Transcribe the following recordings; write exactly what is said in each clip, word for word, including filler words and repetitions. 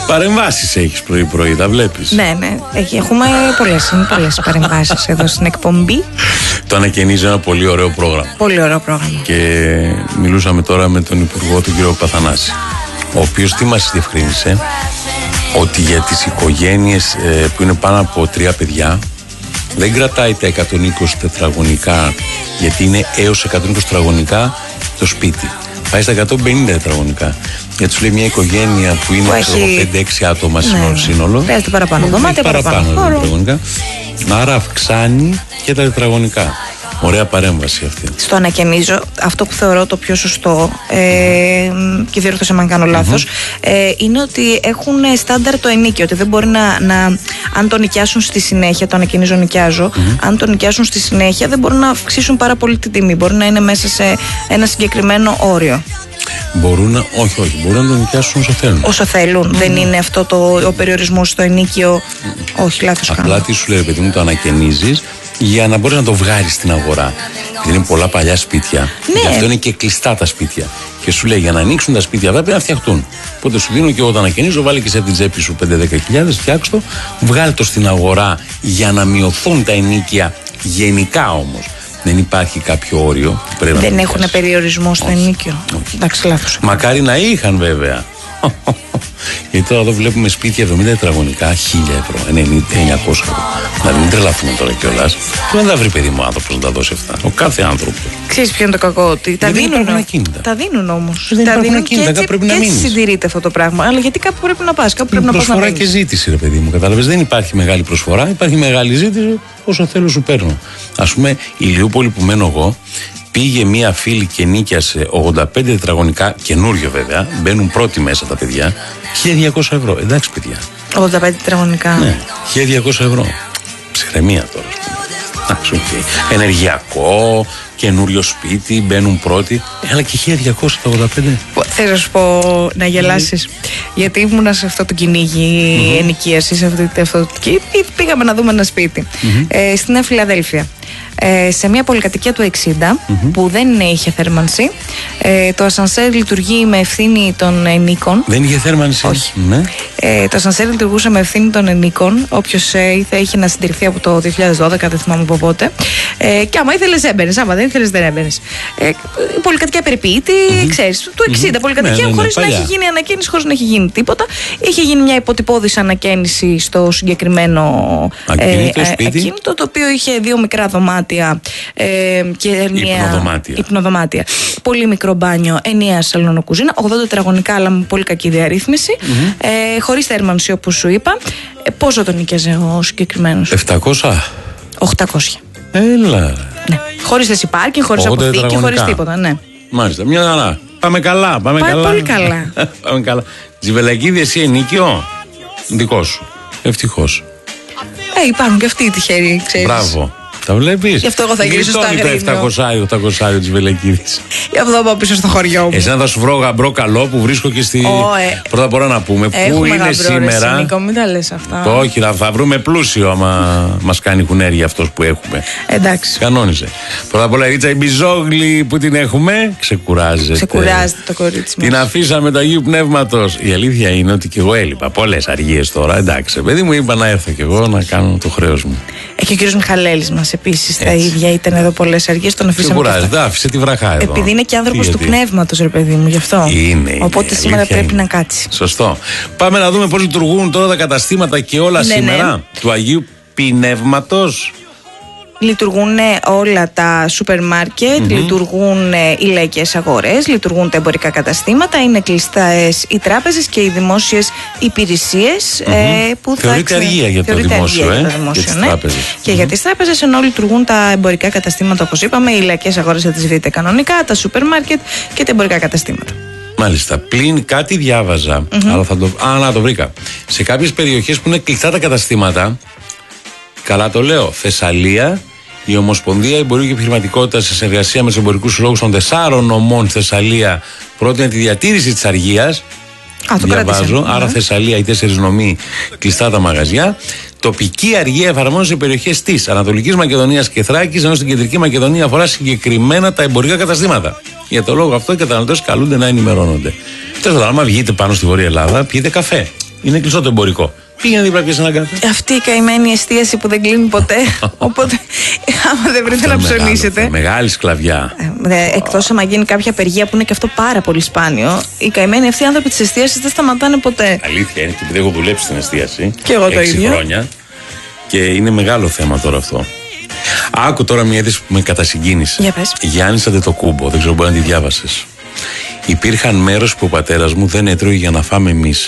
Παρεμβάσεις έχεις πρωί-πρωί, τα βλέπεις. Ναι, ναι. Έχουμε πολλές, πολλές παρεμβάσεις εδώ στην εκπομπή. Το ανακαινίζει ένα πολύ ωραίο πρόγραμμα. Πολύ ωραίο πρόγραμμα. Και μιλούσαμε τώρα με τον Υπουργό, τον κύριο Παθανάση, ο οποίος τι μας διευκρίνησε, ότι για τις οικογένειες ε, που είναι πάνω από τρία παιδιά δεν κρατάει τα εκατόν είκοσι τετραγωνικά, γιατί είναι έως εκατόν είκοσι τετραγωνικά το σπίτι. Πάει στα εκατόν πενήντα τετραγωνικά. Γιατί σου λέει μια οικογένεια που είναι έχει... πέντε έξι άτομα ναι. σύνολο. Χρειάζεται παραπάνω δωμάτια, παραπάνω, παραπάνω τετραγωνικά. Άρα αυξάνει και τα τετραγωνικά. Ωραία παρέμβαση αυτή. Στο ανακαινίζω, αυτό που θεωρώ το πιο σωστό, ε, και διόρθωσε με αν κάνω λάθος, mm-hmm. ε, είναι ότι έχουν στάνταρ το ενίκιο. Ότι δεν μπορεί να, να αν το νοικιάσουν στη συνέχεια, το ανακαινίζω, νοικιάζω, mm-hmm. αν το νοικιάσουν στη συνέχεια δεν μπορούν να αυξήσουν πάρα πολύ την τιμή. Μπορεί να είναι μέσα σε ένα συγκεκριμένο όριο. Μπορούν να, όχι, όχι, μπορούν να το νοικιάσουν όσο θέλουν. Όσο θέλουν. Mm-hmm. Δεν είναι αυτό το, ο περιορισμός στο ενίκιο. Mm-hmm. Όχι, λάθος κάνω. Απλά τι σου λέει, παιδί μου, το ανακαινίζεις για να μπορεί να το βγάλει στην αγορά. Γιατί είναι πολλά παλιά σπίτια. Ναι. Γι' αυτό είναι και κλειστά τα σπίτια. Και σου λέει για να ανοίξουν τα σπίτια αυτά πρέπει να φτιαχτούν. Οπότε σου δίνω και εγώ το ανακαινίζω, βάλει και σε την τσέπη σου πέντε με δέκα χιλιάδες, φτιάξ' το, βγάλει το στην αγορά για να μειωθούν τα ενίκια γενικά όμως. Δεν υπάρχει κάποιο όριο. Πρέπει δεν να έχουν περιορισμό στο όχι. ενίκιο. Όχι. Εντάξει, λάθος. Μακάρι να είχαν βέβαια. Γιατί τώρα εδώ βλέπουμε σπίτια εβδομήντα τετραγωνικά, χίλια ευρώ, εννιακόσια ευρώ. Να μην τρελαθούμε τώρα κιόλας. Πού να τα βρει, παιδί μου, άνθρωπος να τα δώσει αυτά. Ο κάθε άνθρωπος. Ξέρεις ποιο είναι το κακό, ότι τα δίνουν. Τα δίνουν όμως. Δεν τα δίνουν και έτσι, πρέπει να μείνεις. Συντηρείται αυτό το πράγμα. Αλλά γιατί κάπου πρέπει να πας, κάπου πρέπει να πας. Προσφορά και ζήτηση, ρε παιδί μου. Κατάλαβες, δεν υπάρχει μεγάλη προσφορά, υπάρχει μεγάλη ζήτηση. Όσο θέλω σου παίρνω. Ας πούμε, η Ηλιούπολη που μένω εγώ. Πήγε μία φίλη και νίκιασε ογδόντα πέντε τετραγωνικά, καινούριο βέβαια, μπαίνουν πρώτοι μέσα τα παιδιά, χίλια διακόσια ευρώ. Εντάξει, παιδιά. ογδόντα πέντε τετραγωνικά. Ναι, χίλια διακόσια ευρώ. Ψυχραιμία τώρα, ας πούμε. Εντάξει, okay. Ενεργειακό, καινούριο σπίτι, μπαίνουν πρώτοι. Ε, αλλά και χίλια διακόσια τα ογδόντα πέντε. Θέλω να σου πω να γελάσεις. Mm. Γιατί ήμουνα σε αυτό το κυνήγι mm-hmm. ενοικίαση, σε αυτή, αυτό, και πήγαμε να δούμε ένα σπίτι mm-hmm. ε, στη Νέα Φιλαδέλφια. Ε, σε μια πολυκατοικία του εξήντα mm-hmm. που δεν είχε θέρμανση. Ε, το ασανσέρ λειτουργεί με ευθύνη των ενίκων. Δεν είχε θέρμανση. Όχι. Ναι. Ε, το ασανσέρ λειτουργούσε με ευθύνη των ενίκων. Όποιος ε, ήθελε είχε να συντηρηθεί από το δύο χιλιάδες δώδεκα, δεν θυμάμαι από πότε. Ε, και άμα ήθελες έμπαινες, άμα δεν ήθελες δεν έμπαινες. Ε, η πολυκατοικία περιποίητη, mm-hmm. ξέρεις, του εξήντα mm-hmm. πολυκατοικία, ναι, ναι, ναι, χωρίς παλιά. Να έχει γίνει ανακαίνιση, χωρίς να έχει γίνει τίποτα. Είχε γίνει μια υποτυπώδης ανακαίνιση στο συγκεκριμένο ακίνητο, ε, σπίτι. Ακίνητο, το οποίο είχε δύο μικρά δωμάτια ε, και ενιαία υπνοδωμάτια. υπνοδωμάτια. Πολύ μικρό μπάνιο, ενιαία σαλονοκουζίνα, ογδόντα τετραγωνικά, αλλά με πολύ κακή διαρρύθμιση. Mm-hmm. Ε, χωρίς θέρμανση, όπως σου είπα. Ε, πόσο τον νοικιάζε ο συγκεκριμένος? επτακόσια. οκτακόσια. Έλα. Ναι. Χωρίς θέση πάρκινγκ, χωρίς αποθήκη, χωρίς τίποτα. Ναι. Μάλιστα, μια χαρά. Πάμε καλά. Πάμε Πάει καλά. πολύ καλά. Πάμε καλά. Τζιβελακίδη, εσύ ενίκιο. Δικό σου. Ευτυχώς. Ε, υπάρχουν και αυτοί οι τυχεροί, ξέρεις. Μπράβο. Τα βλέπεις. Γι' αυτό εγώ θα γυρίσω στο Αγρίνιο. Το επτακόσια οχτακόσια της Βελεκίδης. Γι' αυτό πάω πίσω στο χωριό μου. Εσένα θα σου βρω γαμπρό καλό που βρίσκω και στη. Oh, ε. Πρώτα απ' όλα να πούμε πού είναι σήμερα. Ρε, Νίκο, μην τα λες αυτά. Το όχι, θα, θα βρούμε πλούσιο άμα μας κάνει χουνέρια αυτός που έχουμε. Εντάξει. Κανόνισε. Πρώτα απ' όλα η Ρίτσα η Μπιζόγλη που την έχουμε. Ξεκουράζεται. Ξεκουράζεται το κορίτσι μας. Την αφήσαμε το Αγίου Πνεύματος. Η αλήθεια είναι ότι και εγώ έλειπα. Πολλές αργίες τώρα. Εντάξει, παιδί μου, είπα να έρθω κι εγώ να κάνω το χρέος μου. Και ο κύριος Μιχαλέλης μας επίσης τα ίδια ήταν εδώ πολλές αργίες. Τον αφήσαμε. Ξεκουράζεται, άφησε τη βραχά εδώ. Επειδή είναι και άνθρωπος του πνεύματος, ρε παιδί μου, γι' αυτό. Είναι, είναι. Οπότε σήμερα πρέπει είναι. να κάτσει. Σωστό. Πάμε να δούμε πώς λειτουργούν τώρα τα καταστήματα και όλα ναι, σήμερα ναι. του Αγίου Πνεύματος. Λειτουργούν όλα τα σούπερ μάρκετ, mm-hmm. λειτουργούν οι λαϊκές αγορές, λειτουργούν τα εμπορικά καταστήματα, είναι κλειστές οι τράπεζες και οι δημόσιες υπηρεσίες mm-hmm. ε, που θεωρείται θα αργία για το δημόσιο, ε, για το δημόσιο, για τις ναι. τράπεζες. Και mm-hmm. για τις τράπεζες, ενώ λειτουργούν τα εμπορικά καταστήματα, όπως είπαμε, οι λαϊκές αγορές θα τις βρείτε κανονικά, τα σούπερ μάρκετ και τα εμπορικά καταστήματα. Μάλιστα. Πλην κάτι διάβαζα, mm-hmm. αλλά θα το... Α, να το βρήκα. Σε κάποιες περιοχές που είναι κλειστά τα καταστήματα, καλά το λέω, Θεσσαλία, η Ομοσπονδία Εμπορίου και Επιχειρηματικότητα σε συνεργασία με τους εμπορικούς συλλόγους των τεσσάρων νομών Θεσσαλία πρότεινε τη διατήρηση της αργίας. Α, το διαβάζω. Ναι. Άρα Θεσσαλία, οι τέσσερις νομοί, κλειστά τα μαγαζιά. Τοπική αργία εφαρμόζεται σε περιοχές της Ανατολικής Μακεδονίας και Θράκης, ενώ στην Κεντρική Μακεδονία αφορά συγκεκριμένα τα εμπορικά καταστήματα. Για το λόγο αυτό οι καταναλωτές καλούνται να ενημερώνονται. Τέλος πάντων, άμα βγείτε πάνω στη Βόρεια Ελλάδα, πιείτε καφέ. Είναι κλειστό το εμπορικό. Πήγαινε δίπλα και σε έναν καφέ. Αυτή η καημένη εστίαση που δεν κλείνει ποτέ. Οπότε, άμα δεν βρείτε να ψωνίσετε. Μεγάλη σκλαβιά. Ε, Εκτός άμα γίνει κάποια απεργία που είναι και αυτό πάρα πολύ σπάνιο, οι καημένοι αυτοί άνθρωποι της εστίασης δεν σταματάνε ποτέ. Αλήθεια είναι, και επειδή έχω δουλέψει στην εστίαση. Και εγώ το ίδιο. Χρόνια. Και είναι μεγάλο θέμα τώρα αυτό. Άκου τώρα μια είδηση που με κατασυγκίνησε. Για πες. Γιάννης Αντετοκούμπο, δεν ξέρω μπορεί να τη διάβασες. Υπήρχαν μέρος που ο πατέρας μου δεν έτρωγε για να φάμε εμείς.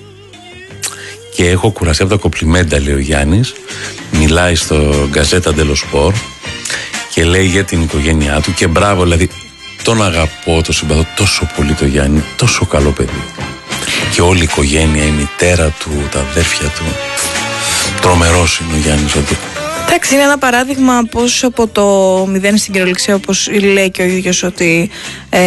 Και έχω κουραστεί από τα κοπλιμέντα, λέει ο Γιάννης. Μιλάει στο Γκαζέτα Ντελο Σπορ και λέει για την οικογένειά του. Και μπράβο, δηλαδή τον αγαπώ, τον συμπαθώ τόσο πολύ το Γιάννη. Τόσο καλό παιδί. Και όλη η οικογένεια, η μητέρα του, τα αδέρφια του. Τρομερός είναι ο Γιάννης Αντετοκούμπο. Εντάξει, είναι ένα παράδειγμα πως από το μηδέν στην κυριολεξία, όπως λέει και ο ίδιος ότι ε,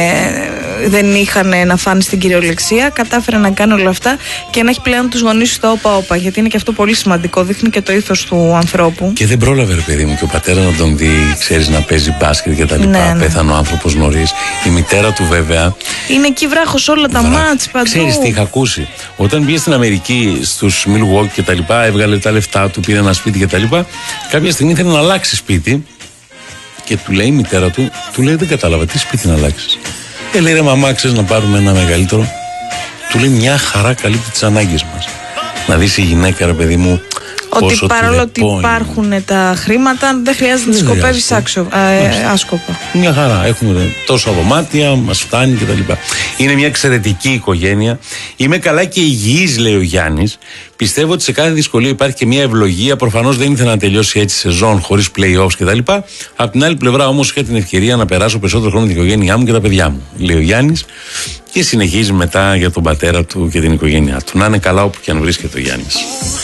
δεν είχαν να φάνε στην κυριολεξία, κατάφερε να κάνει όλα αυτά και να έχει πλέον τους γονείς στο όπα-όπα, γιατί είναι και αυτό πολύ σημαντικό, δείχνει και το ήθος του ανθρώπου. Και δεν πρόλαβε, ρε παιδί μου, και ο πατέρας να τον δει, ξέρεις, να παίζει μπάσκετ και τα λοιπά. Ναι, ναι. Πέθανε ο άνθρωπος νωρίς. Η μητέρα του, βέβαια. Είναι εκεί βράχος όλα τα Βρά... μάτς παντού. Ξέρεις τι είχα ακούσει. Όταν πήγε στην Αμερική, στους Milwaukee και τα λοιπά, έβγαλε τα λεφτά του, πήρε ένα σπίτι και τα λοιπά. Κάποια στιγμή ήθελε να αλλάξει σπίτι και του λέει η μητέρα του, του λέει δεν κατάλαβα τι σπίτι να αλλάξεις. Ε, λέει ρε μαμά, ξέρεις να πάρουμε ένα μεγαλύτερο. Του λέει μια χαρά καλύπτει τις ανάγκες μας. Να δεις η γυναίκα, ρε παιδί μου, ότι παρόλο ότι υπάρχουν τα χρήματα δεν χρειάζεται να σκοπεύεις άσκοπα. Μια χαρά, έχουμε τόσα δωμάτια, μας φτάνει κτλ. Είναι μια εξαιρετική οικογένεια. Είμαι καλά και υγιής, λέει ο Γιάννης. Πιστεύω ότι σε κάθε δυσκολία υπάρχει και μια ευλογία. Προφανώς δεν ήθελα να τελειώσει έτσι σεζόν χωρίς play-offs κτλ. Απ' την άλλη πλευρά όμως είχα την ευκαιρία να περάσω περισσότερο χρόνο με την οικογένειά μου και τα παιδιά μου, λέει ο Γιάννης. Και συνεχίζει μετά για τον πατέρα του και την οικογένειά του. Να είναι καλά όπου και αν βρίσκεται ο Γιάννης.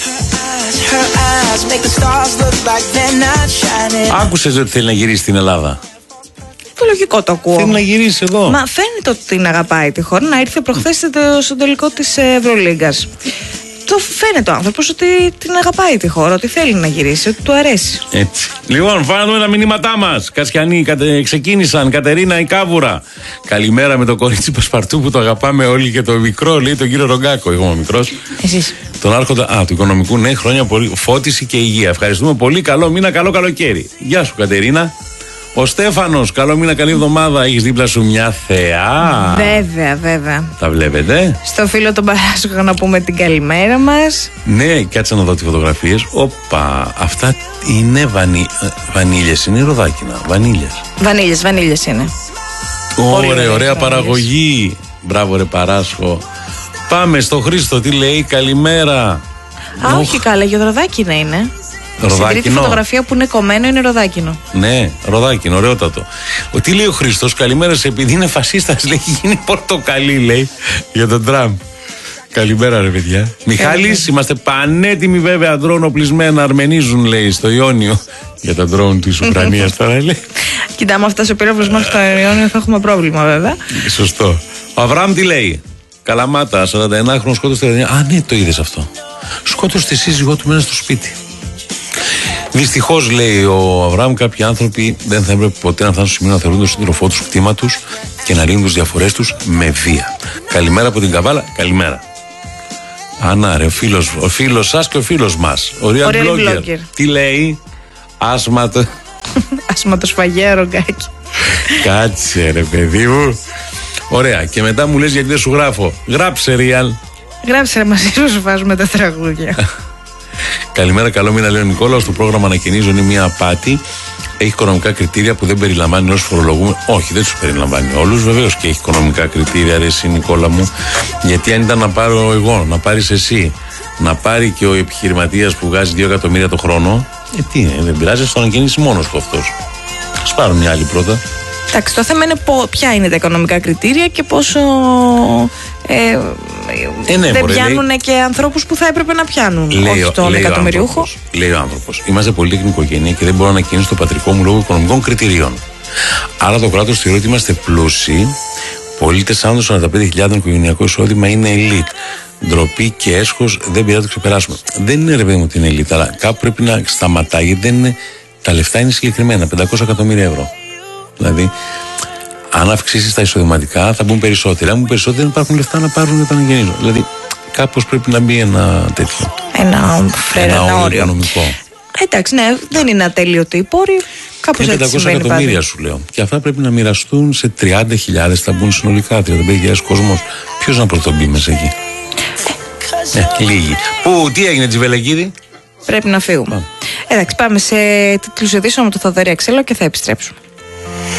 Άκουσες ότι θέλει να γυρίσει στην Ελλάδα? Το λογικό το ακούω. Θέλει να γυρίσει εδώ. Μα φαίνεται ότι την αγαπάει τη χώρα. Να ήρθε προχθές στο τελικό της Ευρωλίγκας. Το φαίνεται ο άνθρωπος ότι την αγαπάει τη χώρα, ότι θέλει να γυρίσει, ότι του αρέσει. Έτσι. Λοιπόν, βάλουμε τα μηνύματά μας. Κασιανοί κατε... ξεκίνησαν. Κατερίνα η Κάβουρα. Καλημέρα με το κορίτσι Πασπαρτού που το αγαπάμε όλοι και το μικρό, λέει τον κύριο Ρογκάκο. Εγώ είμαι μικρός. Εσείς. Τον άρχοντα α, του οικονομικού, ναι, χρόνια πολύ. Φώτιση και υγεία. Ευχαριστούμε πολύ. Καλό μήνα, καλό καλοκαίρι. Γεια σου, Κατερίνα. Ο Στέφανος, καλό μήνα, καλή εβδομάδα. Έχεις δίπλα σου μια θεά. Βέβαια, βέβαια. Τα βλέπετε. Στο φίλο τον Παράσχο να πούμε την καλημέρα μας. Ναι, κάτσε να δω τις φωτογραφίες. Όπα, αυτά είναι βανί... βανίλιες, είναι ροδάκινα. Βανίλιες. Βανίλιες, βανίλιες είναι. Ωραία, ωραία, ωραία παραγωγή. Μπράβο, ρε Παράσχο. Πάμε στο Χρήστο, τι λέει, καλημέρα. Α, όχι καλά, για ροδάκινα είναι. Στην τρίτη φωτογραφία που είναι κομμένο είναι ροδάκινο. Ναι, ροδάκινο, ωραιότατο. Ο, τι λέει ο Χριστός, καλημέρα σε, επειδή είναι φασίστας, λέει, γίνει πορτοκαλί, λέει, για τον Τραμπ. Καλημέρα, ρε παιδιά. Μιχάλης, είμαστε πανέτοιμοι, βέβαια, ντρόουν οπλισμένα, αρμενίζουν, λέει, στο Ιόνιο. Για τα ντρόουν της Ουκρανίας τώρα, λέει. Κοιτά, άμα φτάσει ο πύραυλος μέχρι στο Ιόνιο θα έχουμε πρόβλημα, βέβαια. Σωστό. Ο Αβραάμ τι λέει. Καλαμάτα, σαράντα εννέα χρονών σκότωσε. Α, ναι, το είδες αυτό. Σκότωσε τη σύζυγό του μέσα στο σπίτι. Δυστυχώς, λέει ο Αβραάμ, κάποιοι άνθρωποι δεν θα έπρεπε ποτέ να φτάσουν στο σημείο να θεωρούν τον σύντροφό τους κτήμα τους και να λύνουν τις διαφορές τους με βία. Καλημέρα από την Καβάλα, καλημέρα. Ανά, ρε, ο φίλος, ο φίλος σας και ο φίλος μας. Ο Real Blogger. Τι λέει, άσματο. Άσματοσφαγέα, Ρογκάκι. Κάτσε, ρε, παιδί μου. Ωραία, και μετά μου λες γιατί δεν σου γράφω. Γράψε, Real. Γράψε, ρε, μαζί σου βάζουμε τα τραγούδια. Καλημέρα, καλό μήνα, λέει ο Νικόλαος. Το πρόγραμμα ανακοινίζω είναι μια απάτη. Έχει οικονομικά κριτήρια που δεν περιλαμβάνει όσους φορολογούμε. Όχι, δεν τους περιλαμβάνει όλους. Βεβαίως και έχει οικονομικά κριτήρια, ρε, εσύ, Νικόλα μου. Γιατί αν ήταν να πάρω εγώ, να πάρεις εσύ, να πάρει και ο επιχειρηματίας που βγάζει δύο εκατομμύρια το χρόνο. Ε, τι είναι, δεν πειράζει, θα ανακοινήσει μόνος του αυτός. Ας πάρω μια άλλη πρώτα. Εντάξει, το θέμα είναι ποια είναι τα οικονομικά κριτήρια και πόσο ε, ε, ναι, δεν πιάνουν λέει, και ανθρώπους που θα έπρεπε να πιάνουν. Λέει, όχι τον εκατομμυριούχο. Λέει ο άνθρωπος, είμαστε πολύτιμη οικογένεια και δεν μπορώ να ανακοινήσω το πατρικό μου λόγω οικονομικών κριτηρίων. Άρα το κράτος θεωρεί ότι είμαστε πλούσιοι. Πολίτες άνω των σαράντα πέντε χιλιάδες οικογενειακό εισόδημα είναι elite. Ντροπή και έσχος δεν πειράζει να το ξεπεράσουμε. Δεν είναι, ρε παιδί μου, ότι είναι elite, αλλά κάπου πρέπει να σταματάει, γιατί δεν είναι, τα λεφτά είναι συγκεκριμένα, πεντακόσια εκατομμύρια ευρώ. Δηλαδή, αν αυξήσεις τα εισοδηματικά, θα μπουν περισσότεροι. Αν μπουν περισσότεροι, δεν υπάρχουν λεφτά να πάρουν τα αναγεννήσεων. Δηλαδή, κάπως πρέπει να μπει ένα τέτοιο. Ένα φρέρα, ένα, ένα όριο. Οικονομικό. Εντάξει, ναι, δεν είναι ατέλειωτοι οι πόροι. Κάπως είναι έτσι πεντακόσια εκατομμύρια σου λέω. Και αυτά πρέπει να μοιραστούν σε τριάντα χιλιάδες, θα μπουν συνολικά τριάντα πέντε χιλιάδες κόσμος. Ποιος να πρωτομπεί μέσα εκεί? Ε, λίγοι. Πού, τι έγινε, Τζιβελεκίδη? Πρέπει να φύγουμε. Πάμε. Εντάξει, πάμε σε τίτλους ειδήσεων με το Θοδωρή Αξέλο και θα επιστρέψουμε.